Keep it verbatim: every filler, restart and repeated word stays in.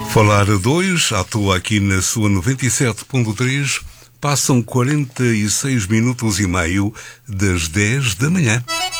Falar a dois, à toa aqui na sua noventa e sete ponto três, passam quarenta e seis minutos e meio das dez da manhã.